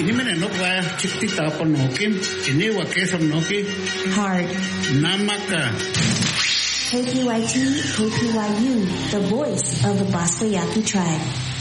Inimene nokwa chiktita panokin, inewa kesam noki. Hard. Namaka. KPYT, KPYU, the voice of the Bosco Yaqui tribe.